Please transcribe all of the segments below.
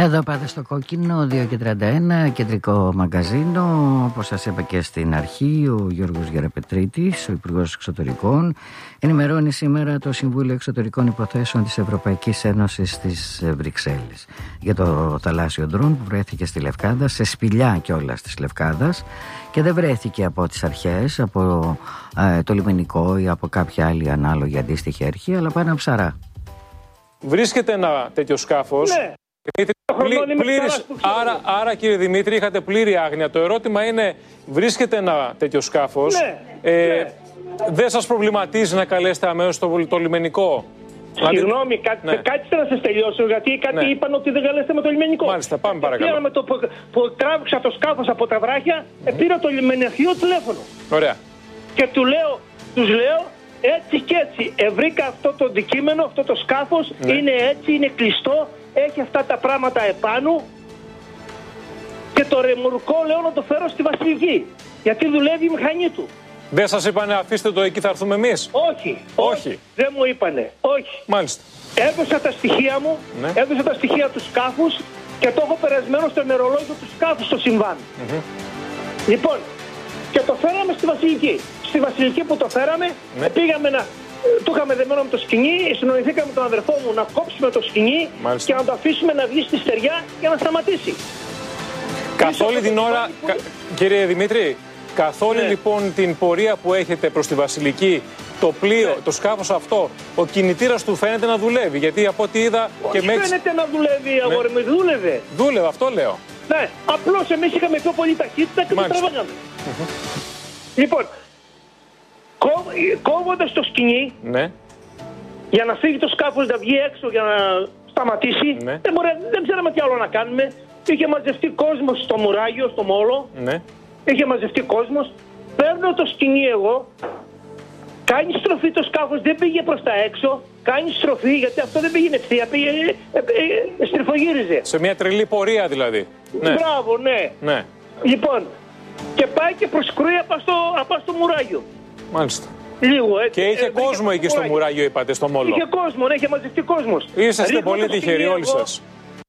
Εδώ πάτε στο κόκκινο, 2:31, κεντρικό μαγκαζίνο. Όπως σας είπα και στην αρχή, ο Γιώργος Γεραπετρίτης, ο Υπουργός Εξωτερικών, ενημερώνει σήμερα το Συμβούλιο Εξωτερικών Υποθέσεων της Ευρωπαϊκής Ένωσης στις Βρυξέλλες για το θαλάσσιο ντρόν που βρέθηκε στη Λευκάδα, σε σπηλιά κιόλας της Λευκάδας, και δεν βρέθηκε από τις αρχές, από το λιμενικό ή από κάποια άλλη ανάλογη αντίστοιχη αρχή, αλλά πάνω ψαρά. Βρίσκεται ένα τέτοιο σκάφος. Ναι. Άρα κύριε Δημήτρη, είχατε πλήρη άγνοια. Το ερώτημα είναι, βρίσκεται ένα τέτοιο σκάφος. Ναι. Δεν σας προβληματίζει να καλέσετε αμέσως το λιμενικό? Συγγνώμη, κάτσε να σας τελειώσω, γιατί κάτι είπαν ότι δεν καλέσετε με το λιμενικό. Μάλιστα, πάμε παρακαλώ. Με το που τράβηξα το σκάφος από τα βράχια, πήρα το λιμενικό τηλέφωνο. Ωραία. Και τους λέω έτσι και έτσι. Βρήκα αυτό το αντικείμενο, αυτό το σκάφος, είναι έτσι, είναι κλειστό, έχει αυτά τα πράγματα επάνω. Και το ρεμουρκό λέω να το φέρω στη Βασιλική, γιατί δουλεύει η μηχανή του. Δεν σας είπανε αφήστε το εκεί, θα έρθουμε εμείς? Όχι. Δεν μου είπανε. Όχι. Μάλιστα. Έδωσα τα στοιχεία μου, έδωσα τα στοιχεία του σκάφους και το έχω περασμένο στο ημερολόγιο του σκάφους στο συμβάν. Λοιπόν, και το φέραμε στη Βασιλική. Στη Βασιλική που το φέραμε, πήγαμε το είχαμε δεμένο με το σκοινί, συνοηθήκαμε με τον αδερφό μου να κόψουμε το σκοινί και να το αφήσουμε να βγει στη στεριά για να σταματήσει. Καθ' όλη την ώρα, κύριε Δημήτρη, καθ' όλη λοιπόν την πορεία που έχετε προς τη Βασιλική, το πλοίο, το σκάφος αυτό, ο κινητήρας του φαίνεται να δουλεύει? Γιατί από ό,τι είδα και με φαίνεται να δουλεύει, αγόρι μου, δούλευε. Δούλευε, αυτό λέω. Ναι, απλώς εμείς είχαμε πιο πολύ ταχύτητα και το τραβάγαμε. Λοιπόν, κόβοντας το σκοινί, για να φύγει το σκάφος να βγει έξω για να σταματήσει, δεν ξέραμε τι άλλο να κάνουμε. Είχε μαζευτεί κόσμος στο μουράγιο, στο μόλο. Είχε μαζευτεί κόσμος. Παίρνω το σκοινί εγώ. Κάνει στροφή το σκάφος, δεν πήγε προς τα έξω. Κάνει στροφή, γιατί αυτό δεν πήγαινε ευθεία, στριφογύριζε. Σε μια τρελή πορεία δηλαδή. Μπράβο, ναι. Λοιπόν, και πάει και προσκρούει απ' στο μουράγιο. Μάλιστα. Λίγο, έτσι. Και είχε κόσμο εκεί στο μουράγιο, είπατε, στο μόλο? Είχε κόσμο, είχε μαζευτεί κόσμος. Είσαστε πολύ τυχεροί όλοι σας.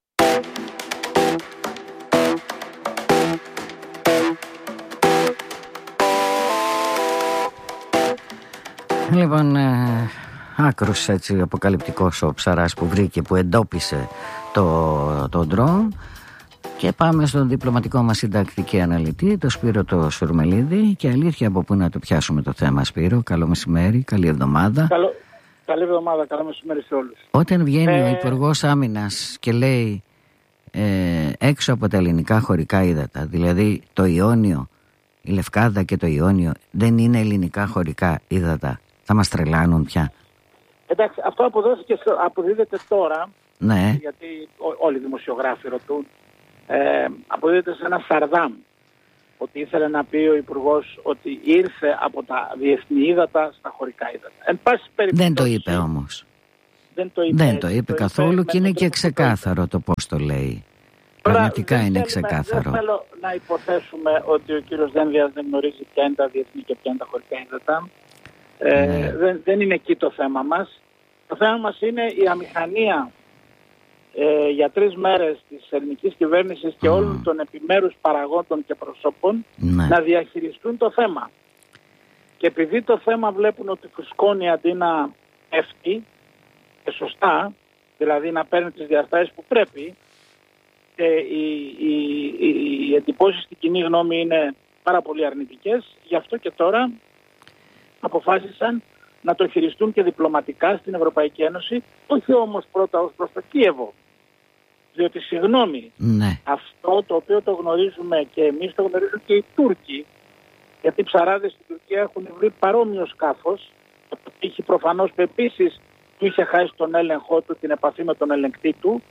Λοιπόν, άκρος έτσι αποκαλυπτικός ο ψαράς που βρήκε, που εντόπισε το ντρόν. Και πάμε στον διπλωματικό μας συντακτική αναλυτή, το Σπύρο το Σουρμελίδη. Και αλήθεια, από πού να το πιάσουμε το θέμα, Σπύρο? Καλό μεσημέρι, καλή εβδομάδα. Καλή εβδομάδα, καλό μεσημέρι σε όλους. Όταν βγαίνει ο Υπουργός Άμυνας και λέει έξω από τα ελληνικά χωρικά ύδατα, δηλαδή το Ιόνιο, η Λευκάδα και το Ιόνιο δεν είναι ελληνικά χωρικά ύδατα, θα μας τρελάνουν πια? Εντάξει, αυτό αποδίδεται τώρα, γιατί όλοι οι δημοσιογράφοι ρωτούν, αποδίδεται σε ένα σαρδάμ, ότι ήθελε να πει ο Υπουργός ότι ήρθε από τα διεθνή ύδατα στα χωρικά ύδατα. Εν πάση περιπτώσει, δεν το είπε όμως. Δεν το είπε καθόλου και είναι και ξεκάθαρο το πώς το λέει. Πραγματικά είναι ξεκάθαρο. Δεν θέλω να υποθέσουμε ότι ο κύριος Δένδιας δεν γνωρίζει ποια είναι τα διεθνή και ποια είναι τα χωρικά ύδατα. Δεν είναι εκεί το θέμα μας. Το θέμα μας είναι η αμηχανία για 3 μέρες της ελληνικής κυβέρνησης και όλων των επιμέρους παραγόντων και προσώπων να διαχειριστούν το θέμα. Και επειδή το θέμα βλέπουν ότι φουσκώνει αντί να πέφτει, και σωστά, δηλαδή να παίρνει τις διαστάσεις που πρέπει, και οι εντυπώσεις στην κοινή γνώμη είναι πάρα πολύ αρνητικές, γι' αυτό και τώρα αποφάσισαν να το χειριστούν και διπλωματικά στην Ευρωπαϊκή Ένωση, όχι όμως πρώτα ως προς το Κίεβο. Διότι, συγγνώμη, αυτό το οποίο το γνωρίζουμε και εμείς, το γνωρίζουν και οι Τούρκοι, γιατί οι ψαράδες στην Τουρκία έχουν βρει παρόμοιο σκάφος, είχε προφανώς επίσης του είχε χάσει τον έλεγχό του, την επαφή με τον ελεγκτή του,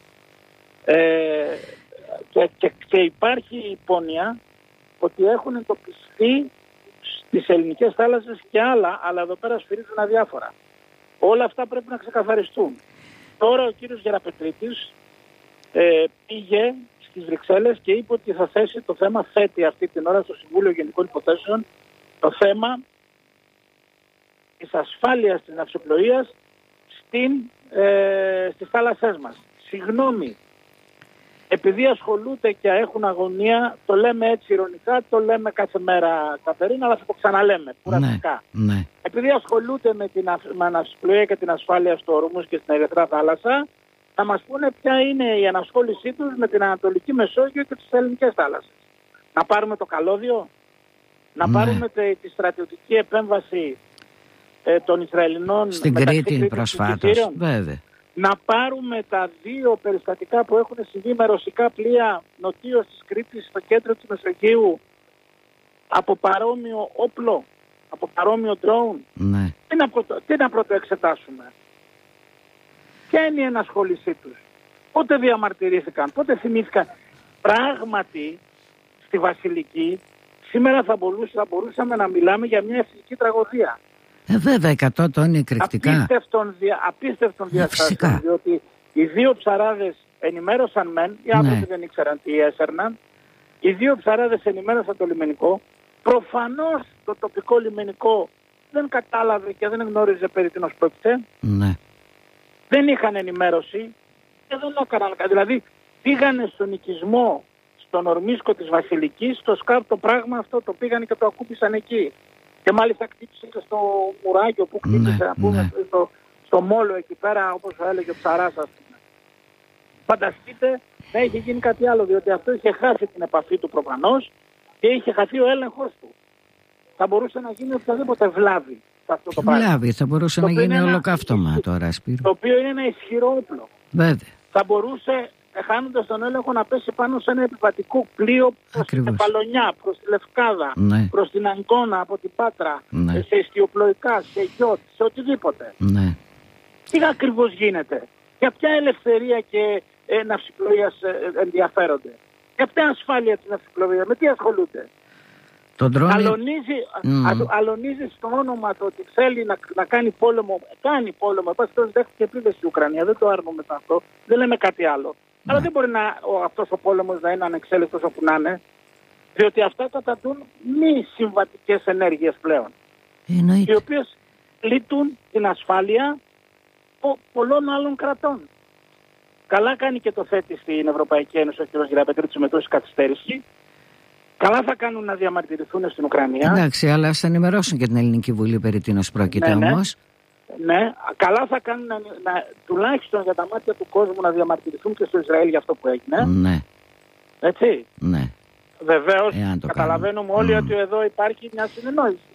και υπάρχει η υπόνοια ότι έχουν εντοπιστεί στις ελληνικές θάλασσες και άλλα, αλλά εδώ πέρα σφυρίζουν αδιάφορα. Όλα αυτά πρέπει να ξεκαθαριστούν. Τώρα ο κύριος Γεραπετρίτης πήγε στις Βρυξέλλες και είπε ότι θα θέσει το θέμα, θέτει αυτή την ώρα στο Συμβούλιο Γενικών Υποθέσεων, το θέμα της ασφάλειας της ναυσιπλοείας στις θάλασσές μας. Συγγνώμη, επειδή ασχολούνται και έχουν αγωνία, το λέμε έτσι ειρωνικά, το λέμε κάθε μέρα, Κατερίνα, αλλά θα το ξαναλέμε κουραστικά. Ναι. Επειδή ασχολούνται με την ναυσιπλοεία και την ασφάλεια στο Ορμούς και στην Ερυθρά Θάλασσα, θα μας πούνε ποια είναι η ανασχόλησή τους με την Ανατολική Μεσόγειο και τις ελληνικές θάλασσες. Να πάρουμε το καλώδιο, να πάρουμε τη στρατιωτική επέμβαση των Ισραηλινών στην Κρήτη προσφάτως, βέβαια. Να πάρουμε τα 2 περιστατικά που έχουν συμβεί με ρωσικά πλοία νοτίως της Κρήτης στο κέντρο της Μεσογείου από παρόμοιο όπλο, από παρόμοιο drone. Ναι. Τι να πρωτοεξετάσουμε. Ποια είναι η ενασχόλησή τους. Πότε διαμαρτυρήθηκαν, πότε θυμήθηκαν. Πράγματι στη Βασιλική σήμερα θα μπορούσαμε να μιλάμε για μια εθνική τραγωδία. Βέβαια, 100 τόνοι εκρηκτικά. Απίστευτον διαστάσεων, διότι οι 2 ψαράδες ενημέρωσαν μεν, οι άνθρωποι δεν ήξεραν τι έσερναν, οι 2 ψαράδες ενημέρωσαν το λιμενικό, προφανώς το τοπικό λιμενικό δεν κατάλαβε και δεν γνώριζε περί τίνος πρόκειται, δεν είχαν ενημέρωση και δεν έκαναν. Δηλαδή πήγανε στον οικισμό, στον ορμίσκο της Βασιλικής, στο ΣΚΑΠ το πράγμα αυτό το πήγανε και το ακούμπησαν εκεί. Και μάλιστα χτύπησε και στο μουράγιο που χτύπησε, να πούμε, στο μόλο εκεί πέρα, όπως έλεγε ο ψαράς, ας πούμε. Φανταστείτε να είχε γίνει κάτι άλλο, διότι αυτό είχε χάσει την επαφή του προφανώς και είχε χαθεί ο έλεγχος του. Θα μπορούσε να γίνει οποιαδήποτε βλάβη σε αυτό το πράγμα. Βλάβη, θα μπορούσε να γίνει ολοκαύτωμα τώρα, Σπύρο. Το οποίο είναι ένα ισχυρό όπλο. Βέβαια. Θα μπορούσε, χάνοντας τον έλεγχο, να πέσει πάνω σε ένα επιβατικό πλοίο προς την Παλωνιά, προς τη Λευκάδα, προς την Αγκώνα, από την Πάτρα, σε ιστιοπλοϊκά, σε γιότ, σε οτιδήποτε. Τι ακριβώς γίνεται. Για ποια ελευθερία και ναυσιπλοείας ενδιαφέρονται. Για ποια ασφάλεια της ναυσιπλοείας, με τι ασχολούνται. Αλωνίζει στο όνομα το ότι θέλει να κάνει πόλεμο. Κάνει πόλεμο. Πάση τόσο δέχτηκε επίθεση στην Ουκρανία. Δεν το άρνουμε αυτό. Δεν λέμε κάτι άλλο. Αλλά δεν μπορεί αυτός ο πόλεμος να είναι ανεξέλεγκτος όπου να είναι. Διότι αυτά κατατούν μη συμβατικές ενέργειες πλέον. Οι οποίες πλήττουν την ασφάλεια πολλών άλλων κρατών. Καλά κάνει και το θέτει στην Ευρωπαϊκή Ένωση ο κ. Γεραπετρίτης με τόση καθυστέρηση. Καλά θα κάνουν να διαμαρτυρηθούν στην Ουκρανία. Εντάξει, αλλά ας ενημερώσουν και την Ελληνική Βουλή περί τίνος πρόκειται όμως. Ναι, καλά θα κάνουν τουλάχιστον για τα μάτια του κόσμου να διαμαρτυρηθούν και στο Ισραήλ για αυτό που έγινε. Ναι. Έτσι. Ναι. Βεβαίως, καταλαβαίνουμε όλοι ότι εδώ υπάρχει μια συνεννόηση.